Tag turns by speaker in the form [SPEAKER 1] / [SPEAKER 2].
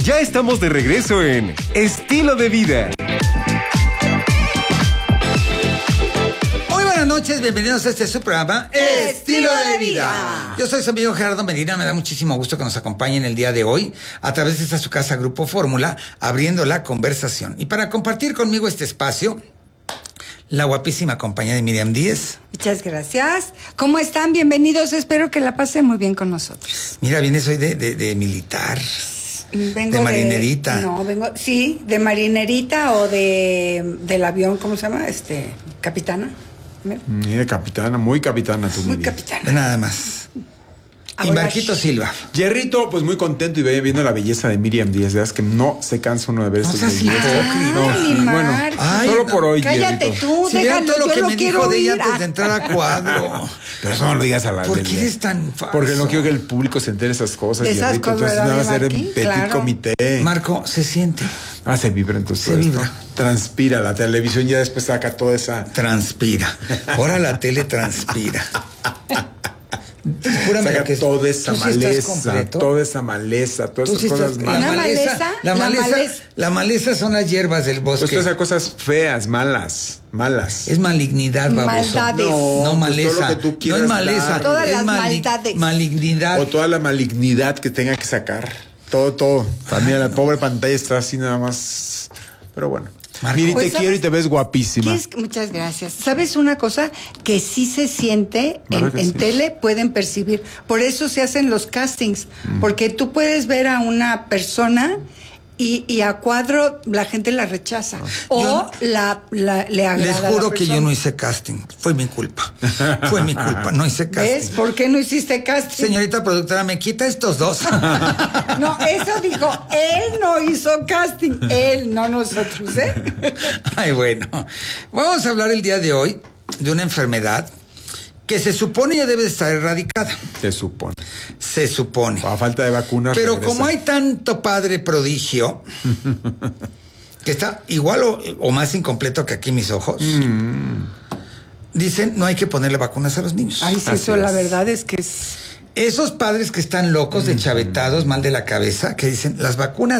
[SPEAKER 1] Ya estamos de regreso en Estilo de Vida.
[SPEAKER 2] Muy buenas noches, bienvenidos a su programa Estilo de Vida. Yo soy su amigo Gerardo Medina, me da muchísimo gusto que nos acompañen el día de hoy a través de esta su casa Grupo Fórmula, abriendo la conversación. Y para compartir conmigo este espacio, la guapísima compañía de Miriam Díez.
[SPEAKER 3] Muchas gracias. ¿Cómo están? Bienvenidos. Espero que la pasen muy bien con nosotros.
[SPEAKER 2] Mira, vienes hoy de militar.
[SPEAKER 3] Vengo
[SPEAKER 2] de marinerita.
[SPEAKER 3] Sí, de marinerita o del avión, ¿cómo se llama? Capitana.
[SPEAKER 4] De capitana, muy capitana tú,
[SPEAKER 3] Muy
[SPEAKER 4] Miriam.
[SPEAKER 3] capitana.
[SPEAKER 2] Nada más. Y
[SPEAKER 3] Ahora,
[SPEAKER 2] Marquito Silva.
[SPEAKER 4] Jerrito, pues muy contento y viendo la belleza de Miriam Díaz. Veas que no se cansa uno de ver estos
[SPEAKER 2] seas
[SPEAKER 4] bellezas.
[SPEAKER 2] hipócrita.
[SPEAKER 4] Bueno,
[SPEAKER 3] Ay,
[SPEAKER 4] solo por hoy,
[SPEAKER 3] cállate
[SPEAKER 4] Jerrito.
[SPEAKER 3] tú,
[SPEAKER 2] Si vean
[SPEAKER 3] déjalo,
[SPEAKER 2] todo lo
[SPEAKER 3] yo
[SPEAKER 2] que
[SPEAKER 3] lo
[SPEAKER 2] me
[SPEAKER 3] quiero
[SPEAKER 2] dijo de ella
[SPEAKER 3] oír.
[SPEAKER 2] antes de entrar a cuadro.
[SPEAKER 4] Pero eso no lo digas a la
[SPEAKER 2] ¿Por
[SPEAKER 4] del-
[SPEAKER 2] qué eres tan falso?
[SPEAKER 4] Porque no quiero que el público se entere de esas cosas,
[SPEAKER 3] De esas
[SPEAKER 4] Jerrito.
[SPEAKER 3] cosas,
[SPEAKER 4] Entonces nada va a ser
[SPEAKER 3] ¿verdad,
[SPEAKER 4] en
[SPEAKER 3] Marquín?
[SPEAKER 4] petit
[SPEAKER 3] Claro.
[SPEAKER 4] comité.
[SPEAKER 2] Marco, se siente.
[SPEAKER 4] Se vibra entonces.
[SPEAKER 2] Se
[SPEAKER 4] todo
[SPEAKER 2] vibra.
[SPEAKER 4] esto. Transpira, la televisión ya después saca toda esa...
[SPEAKER 2] Transpira. Ahora la tele transpira. Júrame
[SPEAKER 4] Saca
[SPEAKER 2] que
[SPEAKER 4] toda esa
[SPEAKER 2] ¿tú sí estás
[SPEAKER 4] maleza,
[SPEAKER 2] completo?
[SPEAKER 4] toda esa maleza, todas
[SPEAKER 2] Tú
[SPEAKER 4] esas
[SPEAKER 2] sí
[SPEAKER 4] cosas
[SPEAKER 2] estás-
[SPEAKER 4] malas.
[SPEAKER 3] Una maleza,
[SPEAKER 2] la maleza son las hierbas del
[SPEAKER 4] Pues
[SPEAKER 2] bosque.
[SPEAKER 4] todas esas cosas feas, malas.
[SPEAKER 2] Es malignidad, baboso.
[SPEAKER 3] Maldades.
[SPEAKER 2] No,
[SPEAKER 4] pues
[SPEAKER 2] maleza.
[SPEAKER 4] todo lo que tú
[SPEAKER 2] No es
[SPEAKER 4] quieras
[SPEAKER 2] maleza.
[SPEAKER 4] dar.
[SPEAKER 3] Todas
[SPEAKER 2] es
[SPEAKER 3] las maldades.
[SPEAKER 2] Malignidad.
[SPEAKER 4] O toda la malignidad que tenga que sacar. Todo. También la pobre pantalla está así nada más. Pero bueno.
[SPEAKER 2] Marco.
[SPEAKER 4] Miri,
[SPEAKER 3] Pues,
[SPEAKER 4] te
[SPEAKER 3] ¿sabes?
[SPEAKER 4] quiero y te ves guapísima.
[SPEAKER 3] Muchas gracias. ¿Sabes una cosa? Que sí se siente
[SPEAKER 4] Claro que
[SPEAKER 3] en
[SPEAKER 4] sí.
[SPEAKER 3] tele, pueden percibir. Por eso se hacen los castings. Porque tú puedes ver a una persona y a cuadro la gente la rechaza. O
[SPEAKER 2] Yo-
[SPEAKER 3] le agrada.
[SPEAKER 2] Les
[SPEAKER 3] a la
[SPEAKER 2] juro que yo
[SPEAKER 3] persona.
[SPEAKER 2] no hice casting. Fue mi culpa. Fue mi culpa. No hice casting.
[SPEAKER 3] ¿Ves? ¿Por qué no hiciste casting?
[SPEAKER 2] Señorita productora, ¿me quita estos dos?
[SPEAKER 3] No, eso dijo, él no hizo casting, él, no nosotros, ¿eh?
[SPEAKER 2] Ay, bueno. Vamos a hablar el día de hoy de una enfermedad que se supone ya debe estar erradicada.
[SPEAKER 4] Te supone.
[SPEAKER 2] Se supone.
[SPEAKER 4] A falta de vacunas.
[SPEAKER 2] Pero
[SPEAKER 4] regresa.
[SPEAKER 2] como hay tanto padre prodigio que está igual o más incompleto que aquí mis ojos, dicen no hay que ponerle vacunas a los niños.
[SPEAKER 3] Ay, sí,
[SPEAKER 4] Así
[SPEAKER 3] eso la
[SPEAKER 4] es.
[SPEAKER 3] verdad es que es...
[SPEAKER 2] Esos padres que están locos, de chavetados, mal de la cabeza, que dicen las vacunas